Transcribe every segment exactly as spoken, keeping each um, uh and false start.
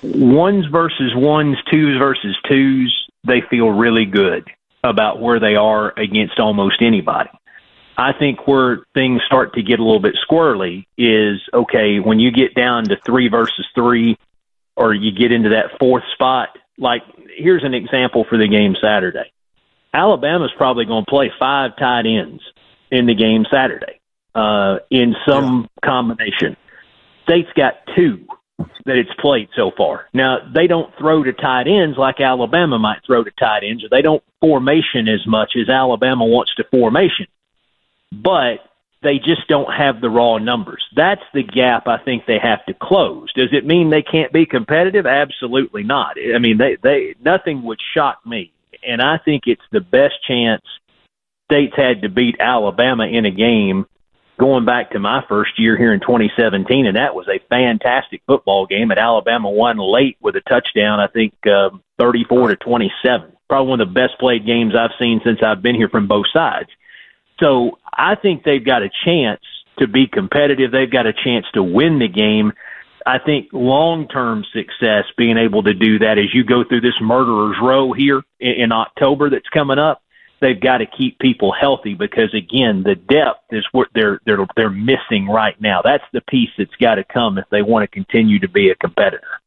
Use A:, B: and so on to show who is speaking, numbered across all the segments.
A: ones versus ones, twos versus twos, they feel really good about where they are against almost anybody. I think where things start to get a little bit squirrely is, okay, when you get down to three versus three, or you get into that fourth spot, like here's an example for the game Saturday. Alabama's probably going to play five tight ends in the game Saturday uh, in some yeah. combination. State's got two that it's played so far. Now, they don't throw to tight ends like Alabama might throw to tight ends, or they don't formation as much as Alabama wants to formation. But they just don't have the raw numbers. That's the gap I think they have to close. Does it mean they can't be competitive? Absolutely not. I mean, they, they nothing would shock me. And I think it's the best chance State's had to beat Alabama in a game going back to my first year here in twenty seventeen, and that was a fantastic football game. And Alabama won late with a touchdown, I think uh, thirty-four to twenty-seven. Probably one of the best played games I've seen since I've been here from both sides. So I think they've got a chance to be competitive. They've got a chance to win the game. I think long-term success, being able to do that as you go through this murderer's row here in, in October that's coming up, they've got to keep people healthy because, again, the depth is what they're they're they're missing right now. That's the piece that's got to come if they want to continue to be a competitor.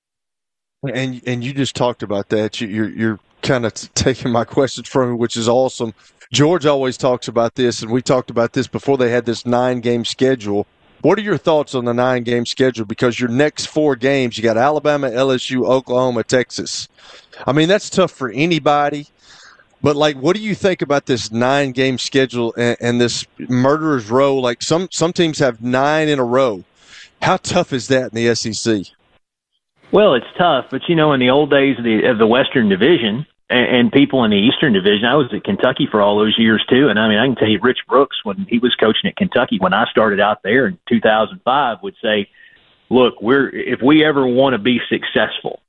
B: And and you just talked about that. You, you're you're kind of taking my questions from me, which is awesome. George always talks about this, and we talked about this before they had this nine-game schedule. What are your thoughts on the nine-game schedule? Because your next four games, you got Alabama, L S U, Oklahoma, Texas. I mean, that's tough for anybody. But, like, what do you think about this nine-game schedule and, and this murderer's row? Like, some, some teams have nine in a row. How tough is that in the S E C?
A: Well, it's tough. But, you know, in the old days of the, of the Western Division – and people in the Eastern Division, I was at Kentucky for all those years too. And I mean, I can tell you, Rich Brooks, when he was coaching at Kentucky, when I started out there in two thousand five, would say, look, we're, if we ever want to be successful,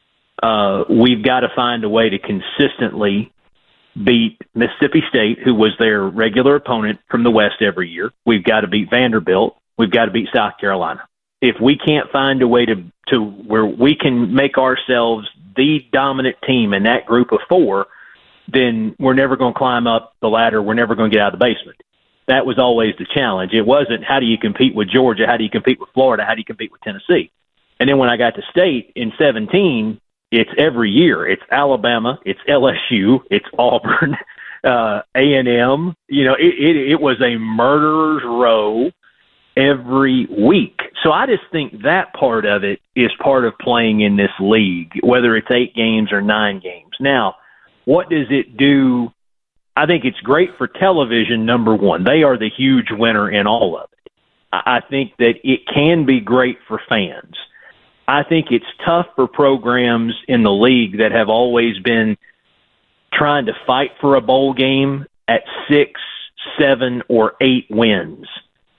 A: uh, we've got to find a way to consistently beat Mississippi State, who was their regular opponent from the West every year. We've got to beat Vanderbilt. We've got to beat South Carolina. If we can't find a way to, to where we can make ourselves the dominant team in that group of four, then we're never going to climb up the ladder. We're never going to get out of the basement. That was always the challenge. It wasn't how do you compete with Georgia? How do you compete with Florida? How do you compete with Tennessee? And then when I got to State in seventeen, it's every year. It's Alabama. It's L S U. It's Auburn, uh, A and M. You know, it, it, it was a murderer's row every week. So I just think that part of it is part of playing in this league, whether it's eight games or nine games. Now, what does it do? I think it's great for television, number one. They are the huge winner in all of it. I think that it can be great for fans. I think it's tough for programs in the league that have always been trying to fight for a bowl game at six, seven, or eight wins.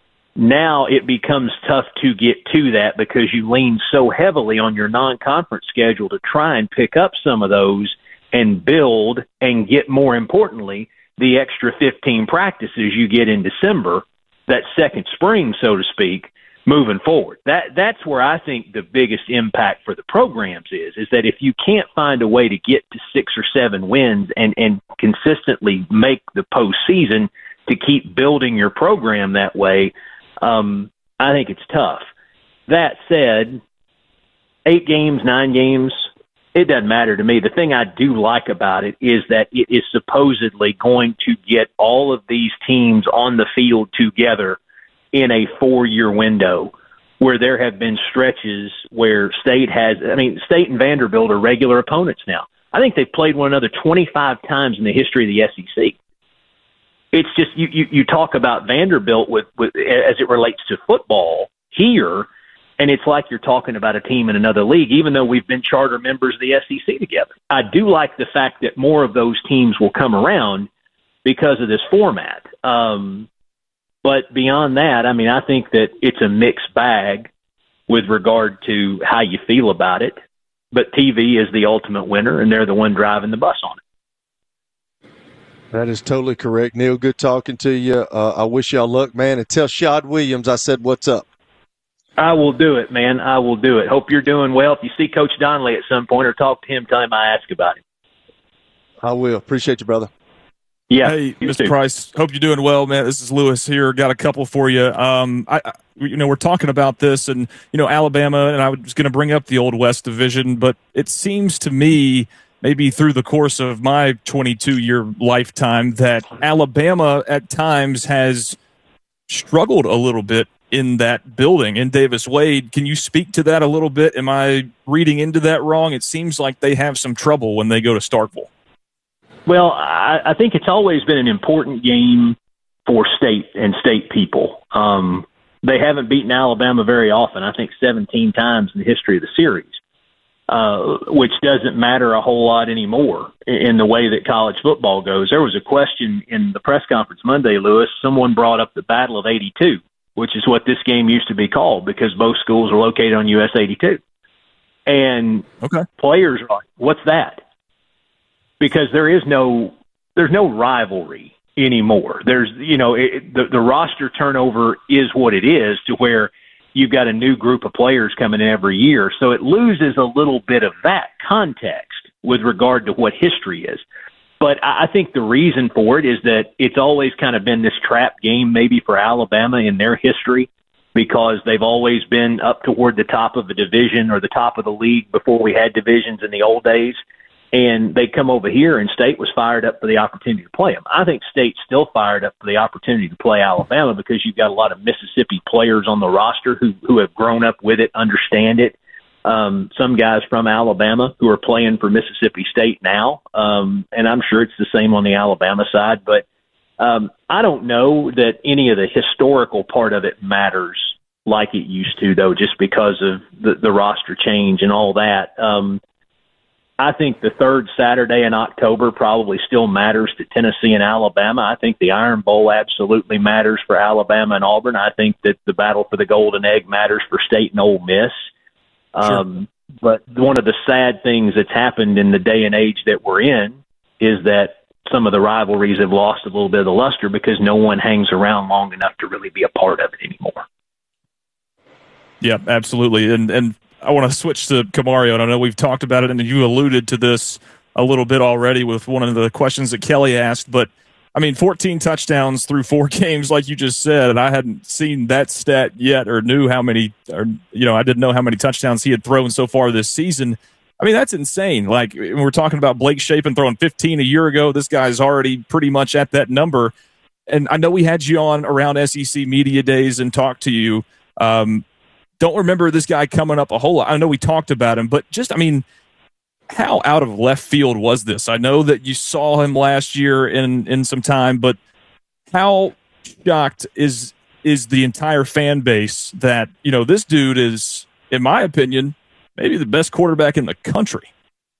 A: Now it becomes tough to get to that because you lean so heavily on your non-conference schedule to try and pick up some of those and build and get, more importantly, the extra fifteen practices you get in December, that second spring, so to speak, moving forward. That That's where I think the biggest impact for the programs is, is that if you can't find a way to get to six or seven wins and, and consistently make the postseason to keep building your program that way, Um, I think it's tough. That said, eight games, nine games, it doesn't matter to me. The thing I do like about it is that it is supposedly going to get all of these teams on the field together in a four-year window, where there have been stretches where State has, I mean, State and Vanderbilt are regular opponents now. I think they've played one another twenty-five times in the history of the S E C. It's just you, you, you talk about Vanderbilt with, with as it relates to football here, and it's like you're talking about a team in another league, even though we've been charter members of the S E C together. I do like the fact that more of those teams will come around because of this format. Um, but beyond that, I mean, I think that it's a mixed bag with regard to how you feel about it. But T V is the ultimate winner, and they're the one driving the bus on it.
B: That is totally correct. Neal, good talking to you. Uh, I wish y'all luck, man. And tell Shad Williams I said what's up.
A: I will do it, man. I will do it. Hope you're doing well. If you see Coach Donnelly at some point or talk to him, tell him I asked about him.
B: I will. Appreciate you, brother.
A: Yeah.
C: Hey, Mister Price, hope you're doing well, man. This is Lewis here. Got a couple for you. Um, I, I, you know, we're talking about this, and you know, Alabama, and I was going to bring up the Old West division, but it seems to me, maybe through the course of my twenty-two year lifetime, that Alabama at times has struggled a little bit in that building in Davis Wade. Can you speak to that a little bit? Am I reading into that wrong? It seems like they have some trouble when they go to Starkville.
A: Well, I, I think it's always been an important game for state and state people. Um, they haven't beaten Alabama very often, I think seventeen times in the history of the series, uh, which doesn't matter a whole lot anymore in, in the way that college football goes. There was a question in the press conference Monday, Lewis. Someone brought up the Battle of eighty-two, which is what this game used to be called because both schools are located on U S eighty-two. And
C: okay.
A: Players are like, what's that? Because there is no, there's no rivalry anymore. There's, you know, it, the, the roster turnover is what it is to where you've got a new group of players coming in every year. So it loses a little bit of that context with regard to what history is. But I think the reason for it is that it's always kind of been this trap game maybe for Alabama in their history because they've always been up toward the top of the division or the top of the league before we had divisions in the old days. And they come over here, and State was fired up for the opportunity to play them. I think State's still fired up for the opportunity to play Alabama because you've got a lot of Mississippi players on the roster who, who have grown up with it, understand it. Um, some guys from Alabama who are playing for Mississippi State now, um, and I'm sure it's the same on the Alabama side. But um, I don't know that any of the historical part of it matters like it used to, though, just because of the, the roster change and all that. Um, I think the third Saturday in October probably still matters to Tennessee and Alabama. I think the Iron Bowl absolutely matters for Alabama and Auburn. I think that the battle for the Golden Egg matters for State and Ole Miss.
C: Sure.
A: Um, but one of the sad things that's happened in the day and age that we're in is that some of the rivalries have lost a little bit of the luster because no one hangs around long enough to really be a part of it anymore.
C: Yeah, absolutely. And, and, I want to switch to Camario, and I know we've talked about it, and you alluded to this a little bit already with one of the questions that Kelly asked. But, I mean, fourteen touchdowns through four games, like you just said, and I hadn't seen that stat yet or knew how many – or you know, I didn't know how many touchdowns he had thrown so far this season. I mean, that's insane. Like, we're talking about Blake Shapen throwing fifteen a year ago. This guy's already pretty much at that number. And I know we had you on around S E C Media Days and talked to you. Um Don't remember this guy coming up a whole lot. I know we talked about him, but just, I mean, how out of left field was this? I know that you saw him last year in, in some time, but how shocked is is the entire fan base that, you know, this dude is, in my opinion, maybe the best quarterback in the country?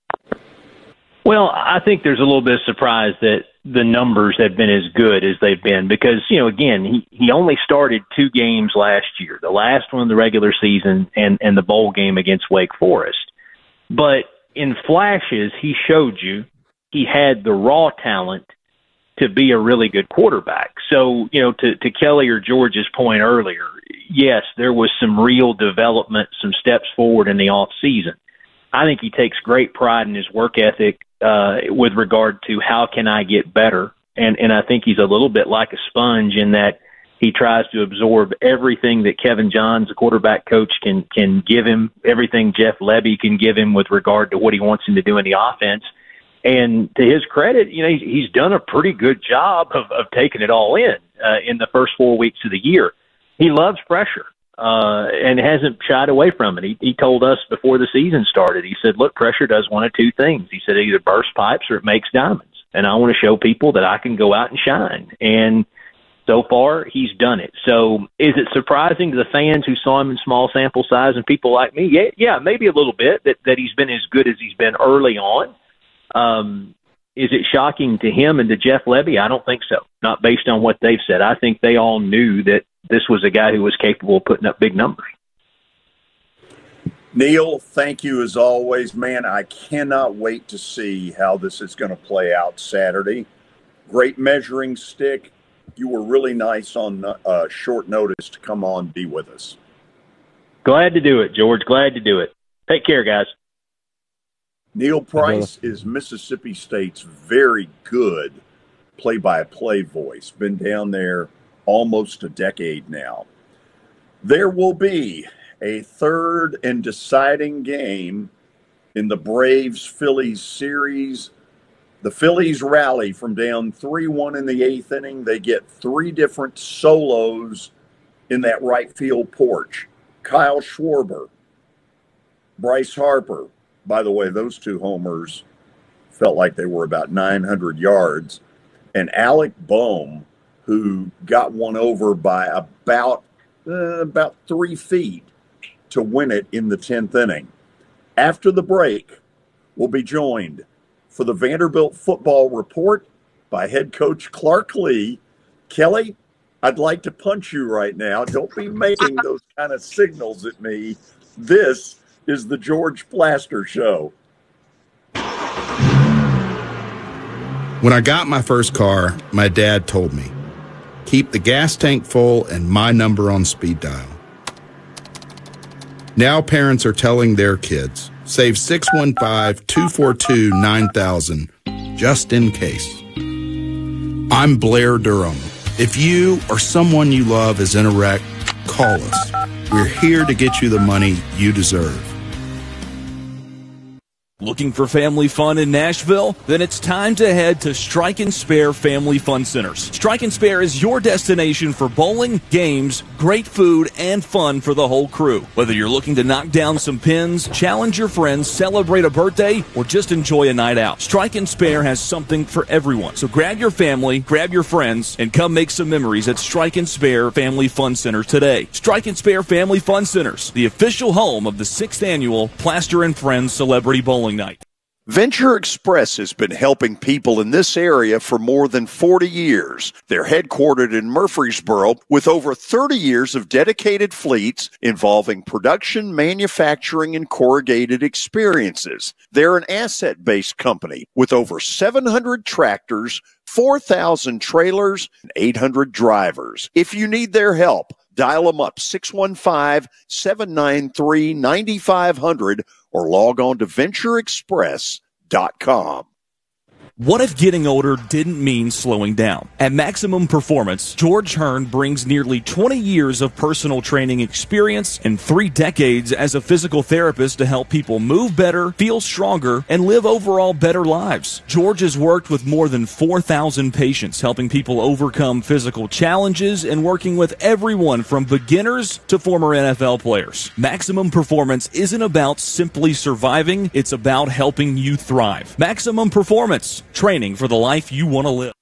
A: Well, I think there's a little bit of surprise that the numbers have been as good as they've been because, you know, again, he, he only started two games last year, the last one in the regular season and, and the bowl game against Wake Forest. But in flashes, he showed you he had the raw talent to be a really good quarterback. So, you know, to, to Kelly or George's point earlier, yes, there was some real development, some steps forward in the off season. I think he takes great pride in his work ethic uh, with regard to how can I get better. And, and I think he's a little bit like a sponge in that he tries to absorb everything that Kevin Johns, the quarterback coach, can, can give him, everything Jeff Lebby can give him with regard to what he wants him to do in the offense. And to his credit, you know, he's, he's done a pretty good job of, of taking it all in uh, in the first four weeks of the year. He loves pressure. Uh, and hasn't shied away from it. He, he told us before the season started, he said, look, pressure does one of two things. He said it either bursts pipes or it makes diamonds. And I want to show people that I can go out and shine. And so far, he's done it. So is it surprising to the fans who saw him in small sample size and people like me? Yeah, yeah, maybe a little bit that, that he's been as good as he's been early on. Um, is it shocking to him and to Jeff Lebby? I don't think so. Not based on what they've said. I think they all knew that this was a guy who was capable of putting up big numbers.
D: Neil, thank you as always, man. I cannot wait to see how this is going to play out Saturday. Great measuring stick. You were really nice on uh, short notice to come on, be with us.
A: Glad to do it, George. Glad to do it. Take care, guys.
D: Neil Price is Mississippi State's very good play-by-play voice. Been down there almost a decade now. There will be a third and deciding game in the Braves-Phillies series. The Phillies rally from down three one in the eighth inning. They get three different solos in that right field porch. Kyle Schwarber, Bryce Harper. By the way, those two homers felt like they were about nine hundred yards. And Alec Bohm, who got one over by about, uh, about three feet to win it in the tenth inning. After the break, we'll be joined for the Vanderbilt Football Report by head coach Clark Lea. Kelly, I'd like to punch you right now. Don't be making those kind of signals at me. This is the George Plaster Show.
E: When I got my first car, my dad told me, keep the gas tank full and my number on speed dial. Now parents are telling their kids, save six one five, two four two, nine thousand just in case. I'm Blair Durham. If you or someone you love is in a wreck, call us. We're here to get you the money you deserve.
F: Looking for family fun in Nashville? Then it's time to head to Strike and Spare Family Fun Centers. Strike and Spare is your destination for bowling, games, great food, and fun for the whole crew. Whether you're looking to knock down some pins, challenge your friends, celebrate a birthday, or just enjoy a night out, Strike and Spare has something for everyone. So grab your family, grab your friends, and come make some memories at Strike and Spare Family Fun Centers today. Strike and Spare Family Fun Centers, the official home of the sixth annual Plaster and Friends Celebrity Bowling Night.
D: Venture Express has been helping people in this area for more than forty years. They're headquartered in Murfreesboro with over thirty years of dedicated fleets involving production, manufacturing, and corrugated experiences. They're an asset-based company with over seven hundred tractors, four thousand trailers, and eight hundred drivers. If you need their help, dial them up six one five, seven nine three, nine five zero zero or log on to venture express dot com.
F: What if getting older didn't mean slowing down? At Maximum Performance, George Hearn brings nearly twenty years of personal training experience and three decades as a physical therapist to help people move better, feel stronger, and live overall better lives. George has worked with more than four thousand patients, helping people overcome physical challenges and working with everyone from beginners to former N F L players. Maximum Performance isn't about simply surviving, it's about helping you thrive. Maximum Performance. Training for the life you want to live.